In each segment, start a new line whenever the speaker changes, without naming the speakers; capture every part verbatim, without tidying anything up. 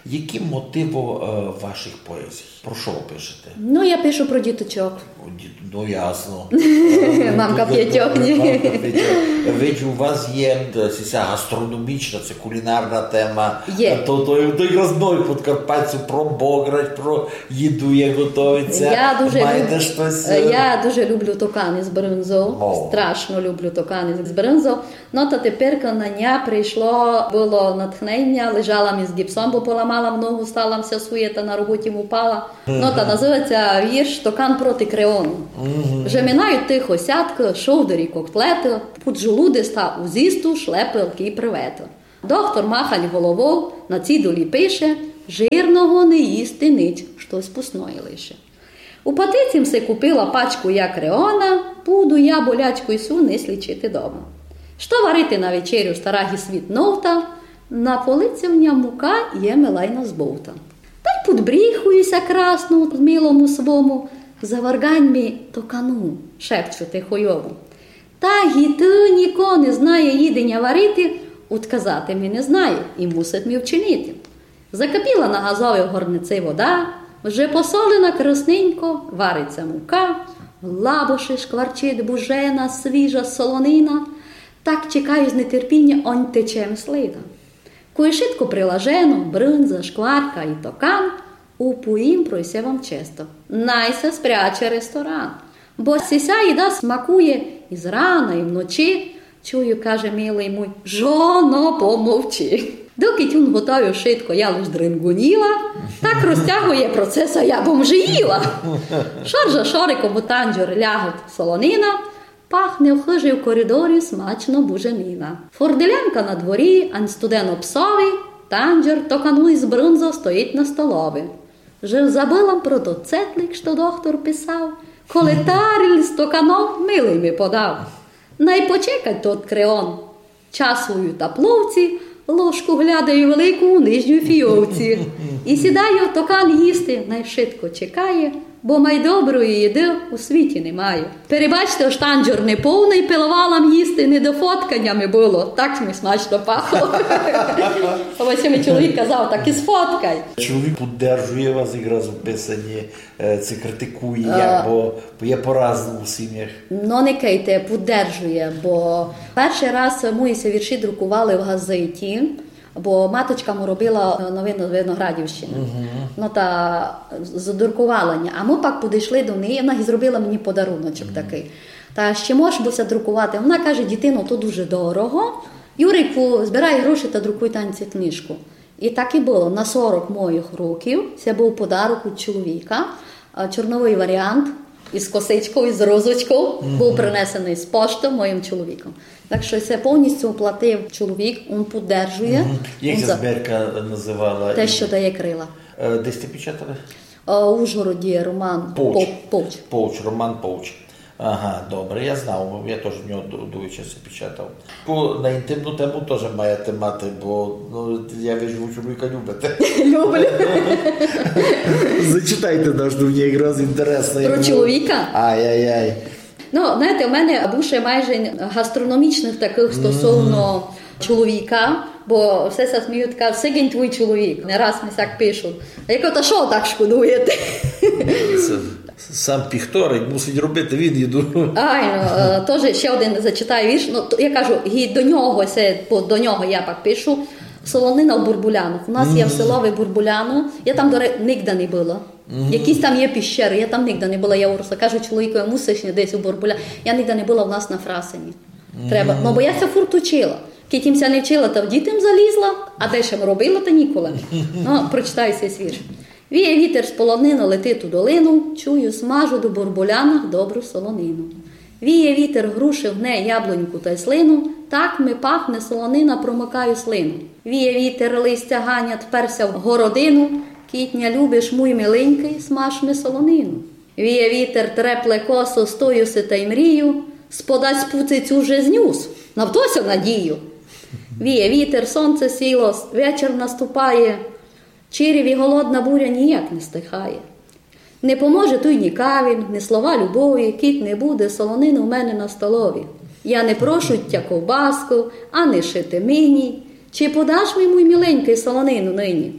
Які мотиви е, ваших поезій? Про що ви пишете?
Ну, я пишу про діточок.
Ну, ясно.
Мамка п'ятьох, ні.
Ведь у вас є ця гастрономічна, це кулінарна тема.
Є.
То, то, то якраз мною подкарпатцю про Бограч, про їду, як готується.
Я дуже,
Маєте
люб...
щось?
я дуже люблю токани з бринзо.
О.
Страшно люблю токани з бринзо. Ну, та тепер на дня прийшло, було натхнення, лежала між гіпсом, бо поламала ногу, стала вся суєта, на роботі упала. Ну, та називається вірш «Токан проти Креону». Вже минають тихо сятки, шовдері котлети, під жолуди ста узісту, шлепелки і привети. Доктор махань головою, на цідулі пише, жирного не їсти нить, щось пусної лише. У патицім се купила пачку я Креона, буду я болячку су не слічити дома. Що варити на вечерю старагі світ новта, на полиці в ням мука є милайна збовта. Та й подбріхуюся красно в милому свому, заваргань мі токану, шепчу тихойову. Та гі ти ніко не знає їдення варити, отказати мі не знає і мусить мі вчинити. Закипіла на газовій горниці вода, вже посолена красненько, вариться мука, в лабоші шкварчить бужена, свіжа солонина, так чекаю з нетерпіння, он течем слида. Кой шитко прилажено, бринза, шкварка і токан, упоїм пройся вам често. Найся спряче ресторан. Бо сіся їда смакує і зрана, і вночі. Чую, каже милий мой, жоно, помовчи. Доки тюн готовив шитко, я лиш дрингуніла, так розтягує процес, а я бомжиїла. Шоржа шориком у танджер лягать солонина, пахне в хижі в коридорі смачно буженина. Форделянка на дворі, ань студено псові, танджер токану із бринзо стоїть на столові. Жив забила про доцетлик, що доктор писав, коли таріль з токаном милий ми подав. Най почекать тот Креон. Часую та пловці, ложку глядаю велику у нижню фійовці. І сідаю токан їсти, най швидко чекає, бо майдоброї їди у світі немає. Перебачте, штанджер не повний, пиловалам їсти не до фотканнями було. Так ми смачно пахло. Ось мій чоловік казав, так і сфоткай.
Чоловік підтримує вас якраз у писанні, це критикує, як, бо, бо є по-разному у сім'ях.
Ну, не кейте, підтримує, бо перший раз мої вірші друкували в газеті, бо маточка му робила новину з Виноградівщини. Uh-huh. Ну, та задрукувала. А ми пак підійшли до неї, вона зробила мені подаруночок uh-huh. такий. Та ще можеш буся друкувати? Вона каже, дитино, то дуже дорого. Юрику, збирай гроші та друкуй танці книжку. І так і було. На сорок моїх років це був подарунок від чоловіка. Чорновий варіант із косичкою, із розочкою uh-huh. був принесений з пошти моїм чоловіком. Так що це повністю оплатив чоловік, він підтримує.
Угу. Як ця збірка називала?
Те, що дає крила.
Десь ти печатали?
У Ужгороді Роман
Повч.
Повч.
Повч, Роман Повч. Ага, добре, я знав, я теж в нього довгий час печатав. Бо на інтимну тему теж маєте мати, бо ну, я вижу, чоловіка любите.
Люблю.
Зачитайте наш мені якраз інтересно.
Про чоловіка?
Ай-яй-яй.
Ну, знаєте, у мене більше майже гастрономічних таких стосовно mm. чоловіка, бо все се сміють, кажуть, сигень твій чоловік, не раз мені так пишуть. А я кажу, та що так шкодуєте?
Сам піхторик мусить робити, він їду.
Ай, ну, теж ще один зачитаю вірш. Ну, я кажу, і до нього, це, до нього я пак пишу, солонина в Бурбулянах. У нас mm. є в селові Бурбуляну, я там, до речі, ніде не була. Mm-hmm. Якісь там є піщери, я там ніде не була, я уросла. Кажу чоловіку, я мусиш десь у Бурбуля. Я ніде не була у нас на Фрасині. Треба. Mm-hmm. Ну, бо я це фурт учила. Кітімся не вчила, та в дітям залізла, а де ще робила, та ніколи. Ну, прочитаю цей вірш. Віє вітер з полонину, летить у долину, чую, смажу до Бурбулянах добру солонину. Віє вітер груши гне яблуньку та й слину, так ми пахне солонина, промикаю слину. Віє вітер листя ганять, вперся в городину, кітня любиш, муй миленький, смаж ми солонину. Віє вітер трепле косо, стоюся та й мрію, сподасть пуцицю вже знюс, навтося надію. Віє вітер, сонце сіло, вечір наступає, череві голодна буря ніяк не стихає. Не поможе той ні кавін, ні слова любові, кіт не буде, солонини у мене на столові. Я не прошу тя ковбаску, а не шити мені, чи подаш ми, мій міленький, солонину нині?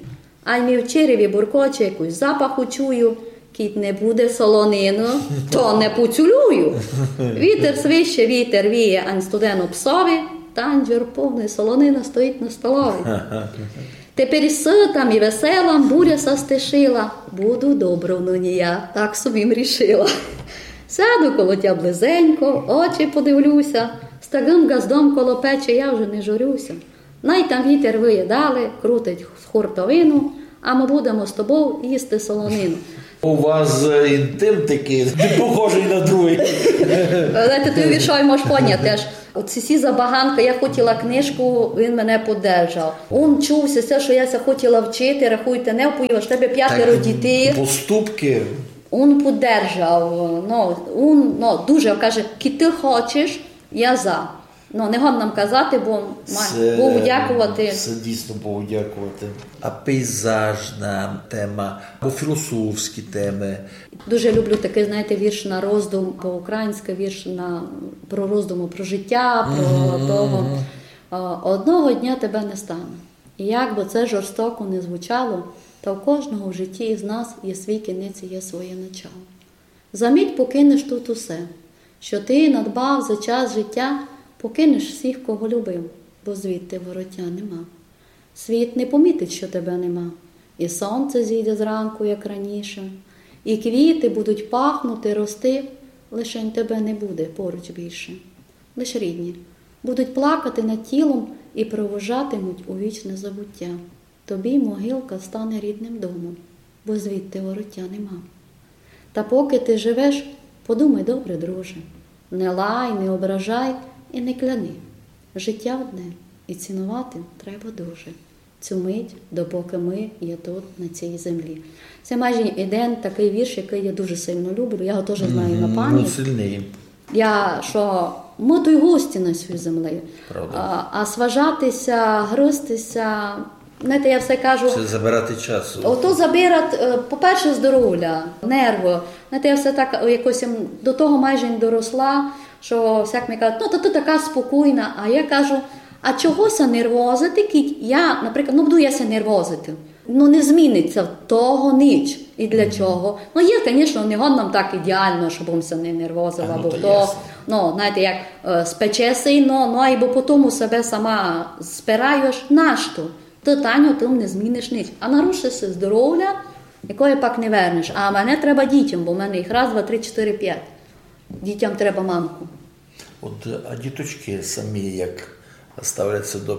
А й мі в череві буркоче, якусь запаху чую. Кіт не буде солонину, то не поцілую. Вітер свище, вітер віє, ань студену псові, танджер повний солонина стоїть на столові. Тепер ситам і веселам буря состишила, буду добру нині я, так собі мрішила. Сяду коло тя близенько, очі подивлюся, з таким газдом коло печі я вже не журюся. Най там вітер виє далі, крутить хуртовину, а ми будемо з тобою їсти солонину.
У вас інтим такий, не похожий на другий.
Знаєте, той віршой можеш поняти теж. Оці всі забаганки, я хотіла книжку, він мене подержав. Он чувся, все, що я хотіла вчити, рахуйте, не впоїв, тебе п'ятеро дітей.
Поступки.
Он подержав, ну, он, ну, дуже, каже, ки ти хочеш, я за. Ну, не год нам казати, бо маю Богу дякувати.
Це дійсно Богу дякувати. А пейзажна тема, або філософські теми.
Дуже люблю такий, знаєте, вірш на роздум, по-українськи вірш на, про роздуму, про життя, про mm-hmm. того. Одного дня тебе не стане. І як би це жорстоко не звучало, то в кожного в житті із нас є свій кінець і є своє начало. Замить покинеш тут усе, що ти надбав за час життя, покинеш всіх, кого любив, бо звідти вороття нема. Світ не помітить, що тебе нема, і сонце зійде зранку, як раніше, і квіти будуть пахнути, рости, лишень тебе не буде поруч більше. Лиш рідні будуть плакати над тілом і провожатимуть у вічне забуття. Тобі могилка стане рідним домом, бо звідти вороття нема. Та поки ти живеш, подумай добре, друже, не лай, не ображай і не кляни. Життя одне, і цінувати треба дуже. Цю мить, допоки ми є тут, на цій землі. Це майже один такий вірш, який я дуже сильно люблю. Я його теж знаю на пам'ять.
Ну, сильний.
Я, що ми то й гості на цій землі. А, а сважатися, гристися, знаєте, я все кажу...
Це забирати часу.
Ото забирати, по-перше, здоров'я, нерви. Знаєте, я все так якось до того майже не доросла, що всяк мені кажуть, ну, то ти така спокійна. А я кажу, а чогося нервозити, кіть? Я, наприклад, ну, буду яся нервозити. Ну, не зміниться того ніч. І для mm-hmm. чого? Ну, є, звісно, не год нам так ідеально, щоб я не нервозила, а, ну, бо то, то ну, знаєте, як е, спече сильно, ну, або потім себе сама спираєш, нащо? Ти, Таню, тим не зміниш ніч. А нарушишся здоров'я, якої пак не вернеш. А мене треба дітям, бо в мене їх раз, два, три, чотири, п'ять. Дітям треба мамку.
От, а діточки самі як ставляться до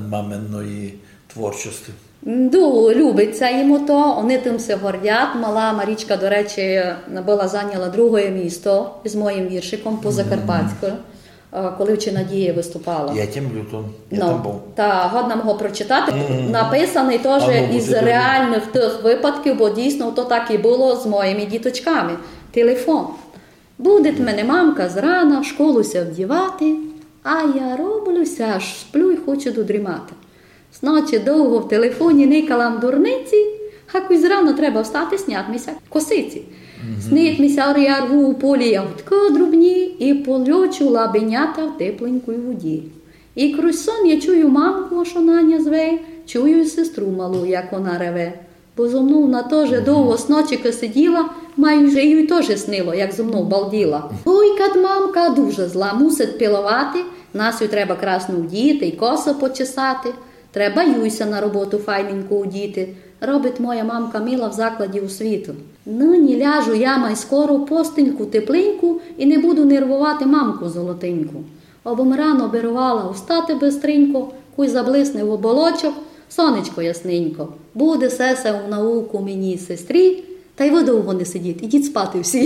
маминої творчості?
Дуже любиться їм то, вони тим все гордять. Мала Марічка, до речі, була зайняла друге місто з моїм віршиком по Закарпатську, коли в Чинадії виступала.
Я тим лютом, я
no,
там був.
Та, годна мого прочитати. Mm-hmm. Написаний теж ну, із реальних тих випадків, бо дійсно то так і було з моїми діточками. Телефон. Буде мене мамка зрана в школуся вдівати, а я роблюся, аж сплю і хочу додрімати. Зночі довго в телефоні никалам дурниці, а зрано треба встати, снятимся косиці. Mm-hmm. Снитимся, я рву у полі ягодки дрібні і полючу лабенята в тепленькій воді. І крізь сон я чую мамку, що Наня зве, чую і сестру малу, як вона реве. Бо зо мною вона теж mm-hmm. довго сночика сиділа, маю вже їй теж снило, як зо мною балділа. Ой, кад мамка дуже зла, мусить пилувати, Насю треба красно вдіти і косо почесати. Треба Юйся на роботу файненько удіти. Робить моя мамка мила в закладі освіту. Нині ляжу я май скоро постеньку тепленьку і не буду нервувати мамку золотеньку. Обом рано обірвала устати бистренько, куй заблисне в оболочок, сонечко ясненько. Буде сесе у науку мені сестрі, та й ви довго не сидіть, ідіть спати всі.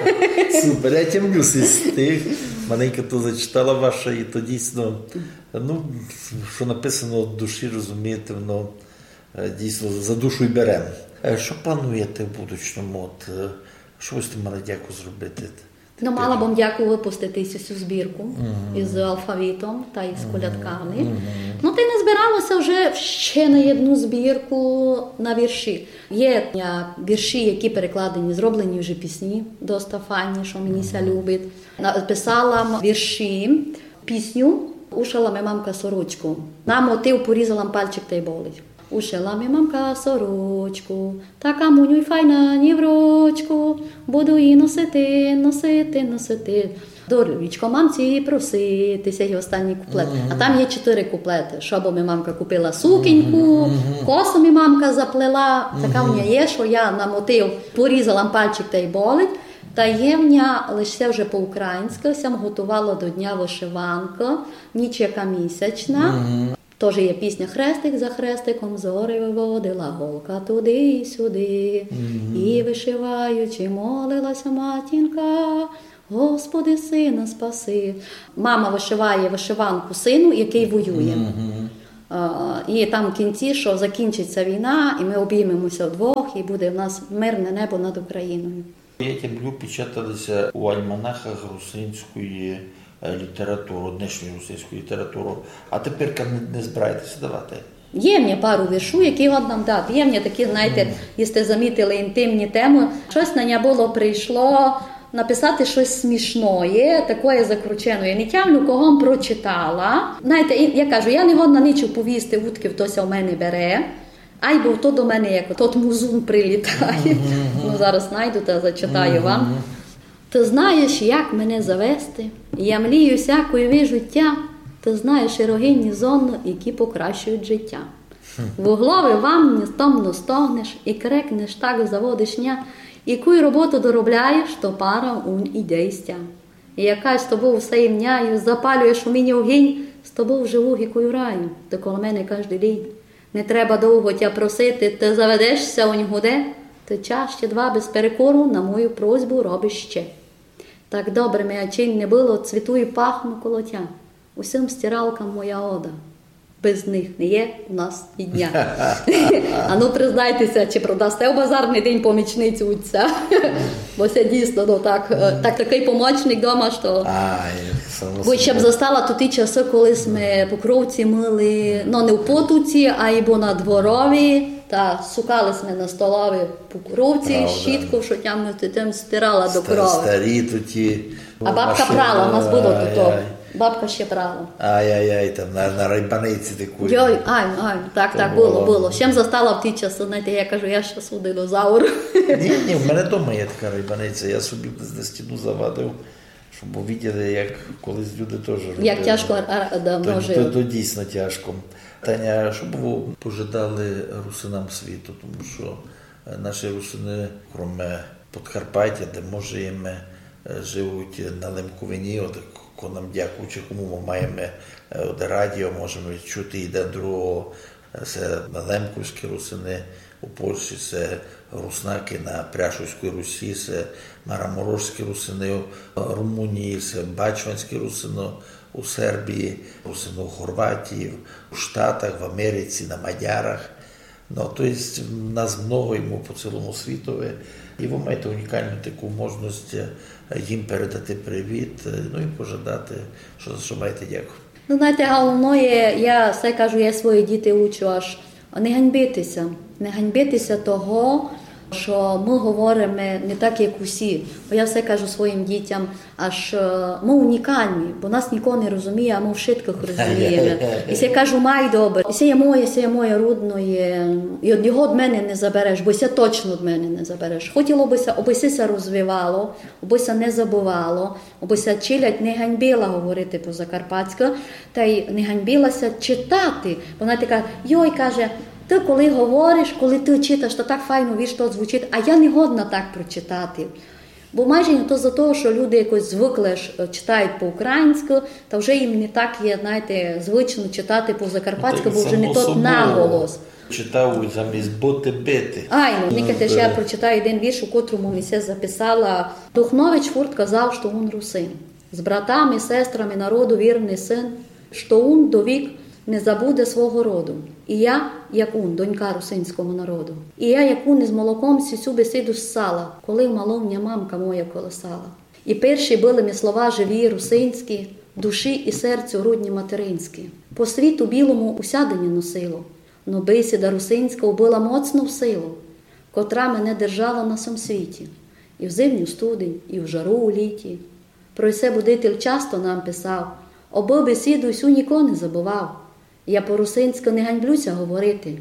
Супер, я тямлюся з тих. Маленька то зачитала ваша, і то дійсно, ну, що написано в душі, розумієте, воно дійсно за душу й беремо. Що плануєте в будучому? От, що ви з тим мали дяку зробити?
Ну, мала б дяку випустити цю збірку mm-hmm. із алфавітом та із колядками. Mm-hmm. Ну, ти не збиралася вже ще на одну збірку на вірші. Є вірші, які перекладені, зроблені вже пісні, доста файні, що мені ся любить. Написала вірші, пісню «Ушала ми мамка сорочку». На мотив «Порізала пальчик та й болить». Ушила ми мамка сорочку, така муню й файна ні в рочку, буду її носити, носити, носити. Дорічко мамці проситися, і останній куплет. А там є чотири куплети. Щоб ми мамка купила сукіньку, косу ми мамка заплела. Така в неї є, що я на мотив порізала пальчик та й болить. Та є в ня, лише вже по-українськи, сам готувала до Дня вишиванка, ніч яка місячна. Тож є пісня «Хрестик за хрестиком зори виводила, голка туди і сюди». І вишиваючи молилася матінка, Господи, сина спаси. Мама вишиває вишиванку сину, який воює. І там в кінці, що закінчиться війна, і ми обіймемося вдвох, і буде в нас мирне небо над Україною.
Я люблю печаталися у альманахах русинської літератури, днешньої русинської літератури. А тепер не, не збираєтеся давати?
Є в мене пару віршу, які от нам дати. Є в мене такі, знаєте, якщо замітили інтимні теми, щось на нього було прийшло написати щось смішне, таке закручене. Не тямлю, кого прочитала. Знаєте, я кажу, я не годна нічого повісти, утки хтось у мене бере. Ай, бо то до мене, як тот музун прилітає. Ну, зараз знайду та зачитаю вам. Ти знаєш, як мене завести? Я млію всякої життя. Ти знаєш ерогінні зони, які покращують життя. Вугловий вам не стомно стогнеш, і крекнеш так заводиш ня. Яку роботу доробляєш, то пара ун іде й стя. І яка з тобою все імняю, запалюєш у мені огінь, з тобою живу гікою раю, ти коло мене кожний день. Не треба довго тя просити, ти заведешся у нігуде, ти час ще два без перекору на мою просьбу робиш ще. Так добре моя чинь не було, цвіту і пахну коло тя. Усім стиралкам моя ода. Без них не є у нас і дня. А ну признайтеся, чи продасте у базарний день помічницю отця? Бо це дійсно, ну, так, так, такий помічник вдома, що... Бо ще б застала тут ті часи, коли ми покровці мили, ну не в потуці, а і бо на дворові, та сукали ми на столові покровці, щітку, що там тим стирала до крови.
Старі туті.
А бабка прала, у нас було тут. Бабка ще прала.
Ай-яй-яй, там на, на райбаниці такої.
Йой, ай, ай, так, так, було, було. Ще застала в ті часи, знаєте, я кажу, я ще суд динозавр.
Ні, ні, в мене вдома є така райбаниця, я собі на стіну завадив, щоб виділи, як колись люди теж робили.
Як тяжко давно жили.
То, то, то дійсно тяжко. Таня, що б ви пожадали русинам світу, тому що наші русини, крім Подкарпаття, де може їм живуть на Лемковині, от нам дякуючи, кому ми маємо от радіо, можемо чути один другого. Це Лемковські русини у Польщі, це руснаки на Пряшовській Русі, це Мараморожські русини у Румунії, це Бачванські русини у Сербії, русини у Хорватії, у Штатах, в Америці, на Мадярах. Ну, тобто, нас много йому по цілому світові. І ви маєте унікальну таку можливість їм передати привіт, ну і пожадати, що, що маєте дякую.
Ну, знаєте, головне, я все кажу, я свої діти учу аж не ганьбитися. Не ганьбитися того, що ми говоримо не так, як усі. Бо я все кажу своїм дітям, аж ми унікальні, бо нас ніхто не розуміє, а ми в шитках розуміємо. І я кажу, май добре, і це є моє, це є моє рудне, і від його від мене не забереш, бо це точно від мене не забереш. Хотіло бися, аби це розвивало, аби це не забувало, аби це чилять не ганьбила говорити по-закарпатськи, та й не ганьбилася читати. Бо вона така, йой, каже, ти коли говориш, коли ти читаєш, то так файно віж, то звучить, а я не годна так прочитати. Бо майже не то за те, що люди якось звикли читають по-українськи, та вже їм не так є, знаєте, звично читати по-закарпатськи, бо вже не тот наголос.
Читав замість боти-бити.
Ай, ну, мені теж я прочитаю один вірш, у котрому мені записала. Духнович Фурт казав, що він русин. З братами, сестрами народу вірний син, що він до вік не забуде свого роду. І я, як он, донька русинського народу. І я, як он, із молоком сісю бесіду ссала, коли в маловня мамка моя колесала. І перші були мі слова живі русинські, душі і серцю грудні материнські. По світу білому усядення носило, но бесіда русинська убила моцну в силу, котра мене держала на сам світі. І в зимню студень, і в жару у літі. Про це будитель часто нам писав, оби бесіду всю ніко не забував. Я по-русинськи не ганьблюся говорити,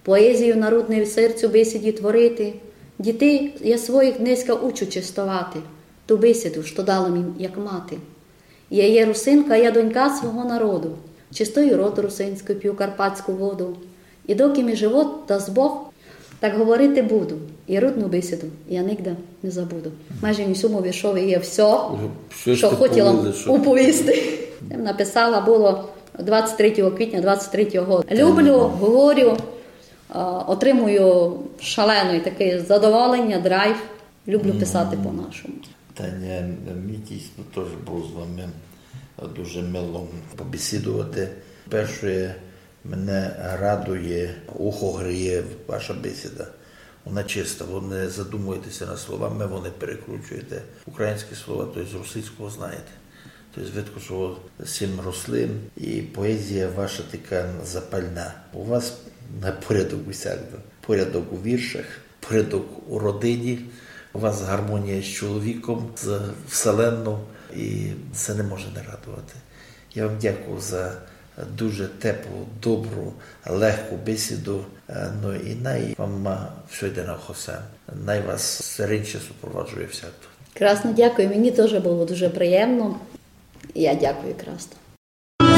поезію народної серцю бесіді творити. Дітей я своїх днеска учу чистувати, ту бесіду, що дала їм, як мати. Я є русинка, я донька свого народу, чистою роду русинською п'ю карпатську воду. І доки мій живот дасть Бог, так говорити буду. І рудну бесіду я нігде не забуду. Майже мій суму віршовий є все,
Все,
що
що
хотіла
повели, що-
оповісти. Я написала було двадцять третього квітня двадцять третього року. Люблю, говорю, е, отримую шалене таке задоволення, драйв. Люблю писати по-нашому.
Таня, мені дійсно теж було з вами дуже мило побесідувати. Перше, мене радує, ухо гріє ваша бесіда. Вона чиста, ви не задумуєтеся над словами, вони перекручуєте. Українські слова, тобто з російського знаєте. Тобто видно, що сім рослин і поезія ваша така запальна. У вас на порядок усяк, порядок у віршах, порядок у родині, у вас гармонія з чоловіком, з вселенною, і це не може не радувати. Я вам дякую за дуже теплу, добру, легку бесіду. Ну і най вам все йде на хосе. Най вас серенче супроводжує всяк.
Красно дякую, мені теж було дуже приємно. І я дякую красно.